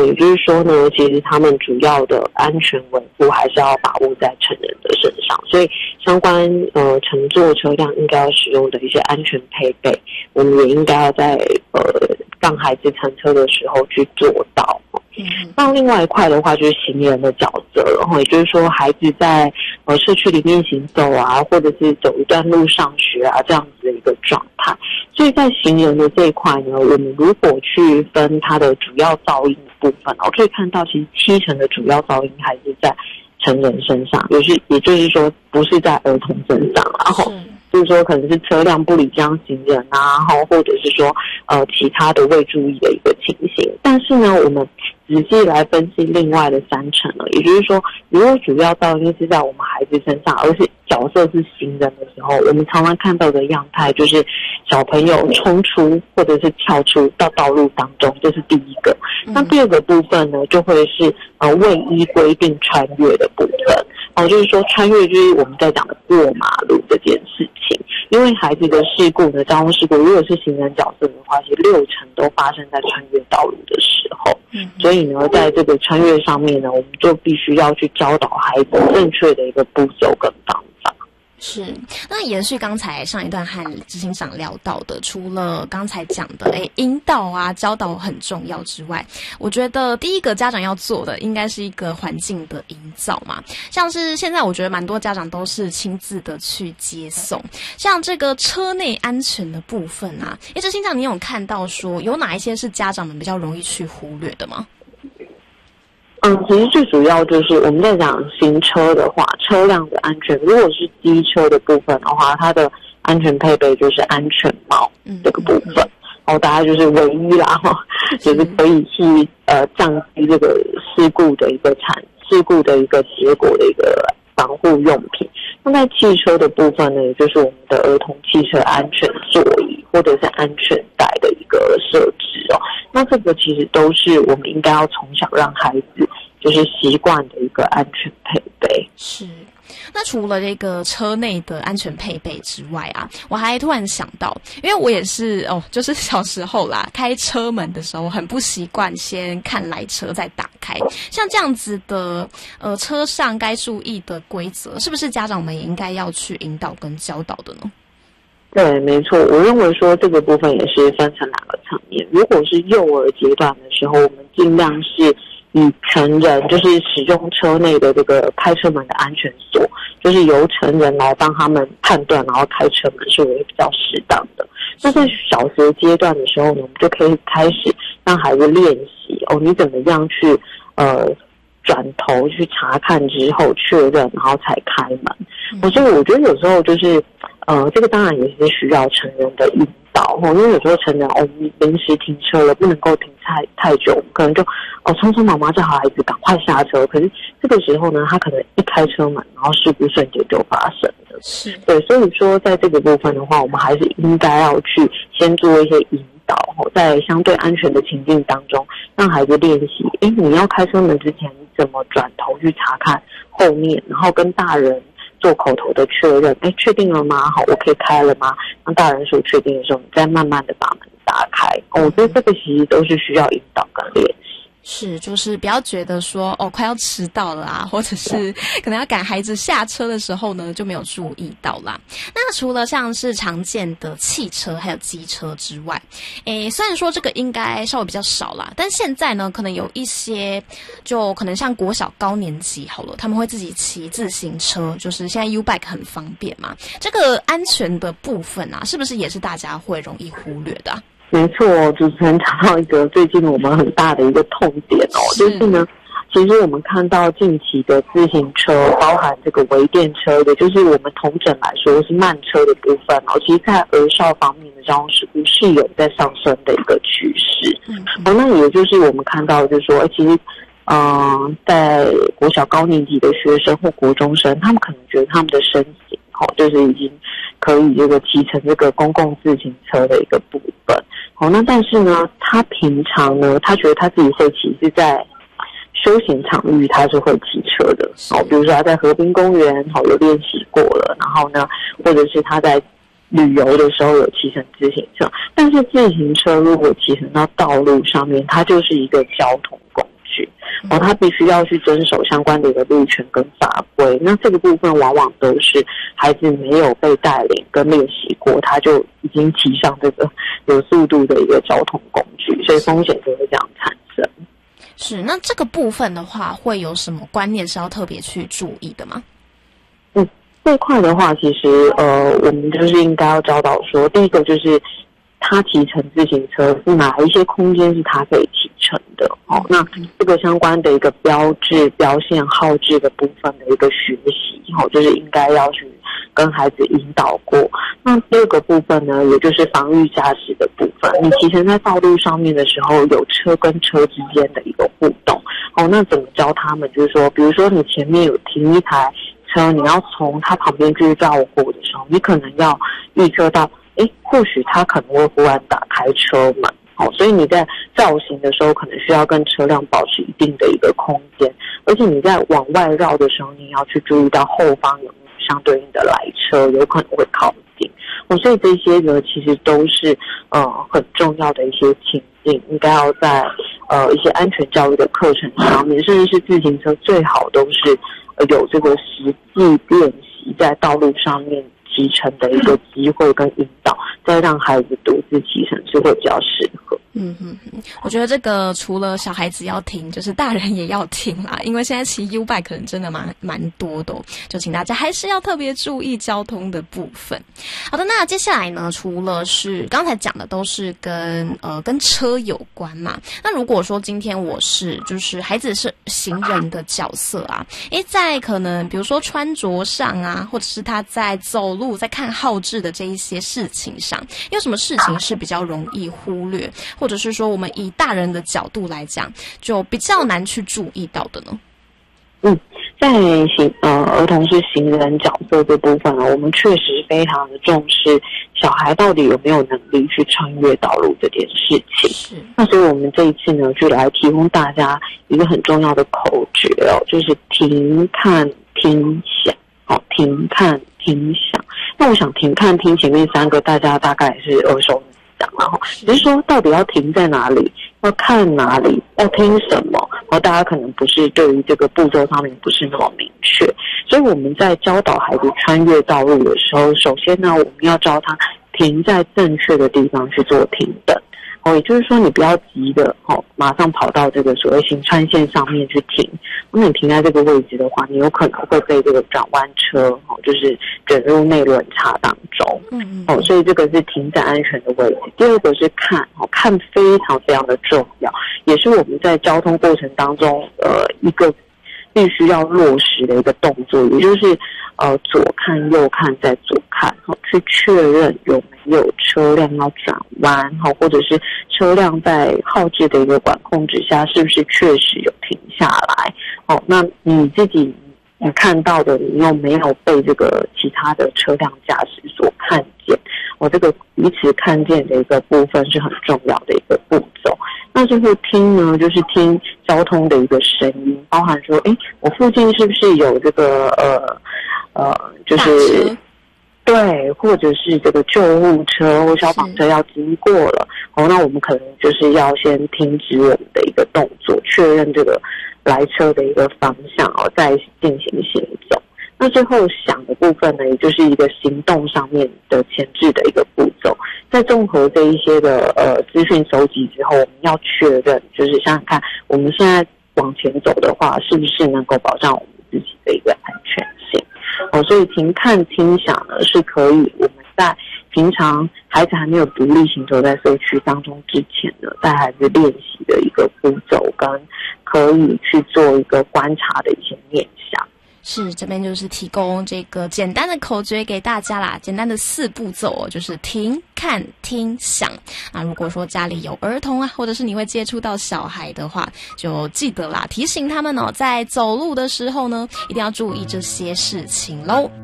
也就是说呢，其实他们主要的安全维护还是要把握在成人的身上，所以相关乘坐车辆应该要使用的一些安全配备，我们也应该要在让孩子乘车的时候去做到。那另外一块的话就是行人的角色了，也就是说孩子在社区里面行走啊，或者是走一段路上学啊，这样子的一个状态。所以在行人的这一块呢，我们如果去分它的主要噪音的部分，可以看到其实70%的主要噪音还是在成人身上，也就是说不是在儿童身上，然后就是说可能是车辆不礼让行人啊，或者是说其他的未注意的一个情形。但是呢，我们仔细来分析另外的3成了，也就是说，如果主要噪音是在我们孩子身上，而是角色是行人的时候，我们常常看到的样态就是小朋友冲出或者是跳出到道路当中，这是第一个。那第二个部分呢，就会是未依规定穿越的部分。就是说穿越就是我们在讲的过马路这件事情。因为孩子的事故呢，交通事故如果是行人角色的话，其实60%都发生在穿越道路的时候。所以呢，在这个穿越上面呢，我们就必须要去教导孩子正确的一个步骤跟方法。 是，那延续刚才上一段和执行长聊到的，除了刚才讲的引导啊教导很重要之外，我觉得第一个家长要做的应该是一个环境的营造嘛，像是现在我觉得蛮多家长都是亲自的去接送，像这个车内安全的部分啊，执行长你有看到说有哪一些是家长们比较容易去忽略的吗？ 其实最主要就是我们在讲行车的话，车辆的安全，如果是机车的部分的话，它的安全配备就是安全帽这个部分，大概就是唯一啦，就是可以去降低这个事故的一个结果的一个防护用品。那在汽车的部分呢，也就是我们的儿童汽车安全座椅或者是安全带的一个设置那这个其实都是我们应该要从小让孩子就是习惯的一个安全配备。 是。那除了这个车内的安全配备之外啊，我还突然想到，因为我也是就是小时候啦，开车门的时候很不习惯先看来车再打开，像这样子的车上该注意的规则，是不是家长们也应该要去引导跟教导的呢？ 对，没错，我认为说这个部分也是分成2个层面。如果是幼儿阶段的时候，我们尽量是以成人就是使用车内的这个开车门的安全锁，就是由成人来帮他们判断，然后开车门是为比较适当的。那在小学阶段的时候呢，我们就可以开始让孩子练习你怎么样去转头去查看之后确认，然后才开门。所以我觉得有时候就是这个当然也是需要成人的引导因为有时候成人我们临时停车了，不能够停太久，我们可能就匆匆忙忙叫孩子赶快下车，可是这个时候呢，他可能一开车门，然后事故瞬间就发生了。 是， 对，所以说在这个部分的话，我们还是应该要去先做一些引导，在相对安全的情境当中，让孩子练习你要开车门之前，你怎么转头去查看后面，然后跟大人做口头的确认，确定了吗？好，我可以开了吗？当大人说确定的时候，你再慢慢的把门打开。我觉得这个其实都是需要引导跟练习。 是，就是不要觉得说快要迟到了啊，或者是可能要赶孩子下车的时候呢就没有注意到啦。那除了像是常见的汽车还有机车之外，虽然说这个应该稍微比较少啦，但现在呢可能有一些就可能像国小高年级好了，他们会自己骑自行车，就是现在 U-Bike 很方便嘛，这个安全的部分啊，是不是也是大家会容易忽略的啊？ 没错，主持人讲到一个最近我们很大的一个痛点就是呢，其实我们看到近期的自行车，包含这个微电车的，就是我们统整来说是慢车的部分其实在儿少方面的交通事故是有在上升的一个趋势。那也就是我们看到就是说，其实在国小高年级的学生或国中生，他们可能觉得他们的身形就是已经可以这个骑乘这个公共自行车的一个部分。那但是呢，他平常呢，他觉得他自己会骑是在休闲场域，他是会骑车的。比如说他在河滨公园有练习过了，然后呢，或者是他在旅游的时候有骑乘自行车。但是自行车如果骑乘到道路上面，它就是一个交通工具，他必须要去遵守相关的一个路权跟法规。那这个部分往往都是孩子没有被带领跟练习过，他就已经骑上这个有速度的一个交通工具，所以风险就会这样产生。 是，那这个部分的话，会有什么观念是要特别去注意的吗？ 这块的话，其实我们就是应该要教导说，第一个就是他骑乘自行车是哪一些空间是他可以骑乘的那这个相关的一个标志、标线、号志的部分的一个学习就是应该要去跟孩子引导过。那第二个部分呢，也就是防御驾驶的部分。你骑乘在道路上面的时候，有车跟车之间的一个互动那怎么教他们？就是说，比如说你前面有停一台车，你要从它旁边去绕过的时候，你可能要预测到或许他可能会忽然打开车门所以你在造型的时候可能需要跟车辆保持一定的一个空间，而且你在往外绕的时候，你要去注意到后方有没有相对应的来车，有可能会靠近所以这些呢其实都是很重要的一些情境，应该要在一些安全教育的课程上面，甚至是自行车最好都是有这个实际练习在道路上面骑乘的一个机会跟引导，再让孩子独自骑乘是会比较适合。 我觉得这个除了小孩子要听，就是大人也要听啦，因为现在骑 U-Bike 可能真的蛮多的就请大家还是要特别注意交通的部分。好的，那接下来呢，除了是刚才讲的都是跟车有关嘛，那如果说今天我是就是孩子是行人的角色啊，在可能比如说穿着上啊，或者是他在走路在看号志的这一些事情上，有什么事情是比较容易忽略，或者是说我们以大人的角度来讲就比较难去注意到的呢？ 在儿童是行人角色这部分我们确实非常的重视小孩到底有没有能力去穿越道路这件事情。那所以我们这一次呢，就来提供大家一个很重要的口诀就是停、看、听、想。停、看、听、想。那我想停、看、听前面三个大家大概也是耳熟能详了只是说到底要停在哪里，要看哪里，要听什么大家可能不是对于这个步骤上面不是那么明确。所以我们在教导孩子穿越道路的时候，首先呢，我们要教他停在正确的地方去做停等也就是说你不要急的马上跑到这个所谓行穿线上面去停。那你停在这个位置的话，你有可能会被这个转弯车就是卷入内轮差当中所以这个是停在安全的位置。第二个是看看非常非常的重要，也是我们在交通过程当中一个必须要落实的一个动作，也就是左看右看再左看去确认有没有车辆要转弯或者是车辆在号志的一个管控之下是不是确实有停下来那你自己你看到的你又没有被这个其他的车辆驾驶所看见这个彼此看见的一个部分是很重要的一个步骤。那最后听呢，就是听交通的一个声音，包含说我附近是不是有这个就是对，或者是这个救护车或消防车要经过了那我们可能就是要先停止我们的一个动作，确认这个来车的一个方向再进行行走。那最后想的部分呢，也就是一个行动上面的前置的一个步骤。在综合这一些的资讯收集之后，我们要确认，就是想想看，我们现在往前走的话，是不是能够保障我们自己的一个安全性？所以停、看、听、想呢，是可以我们在平常孩子还没有独立行走在社区当中之前呢，带孩子练习的一个步骤，跟可以去做一个观察的一些面向。 是，这边就是提供这个简单的口诀给大家啦，简单的4步骤就是停、看、听、想。那如果说家里有儿童啊，或者是你会接触到小孩的话，就记得啦，提醒他们在走路的时候呢，一定要注意这些事情咯。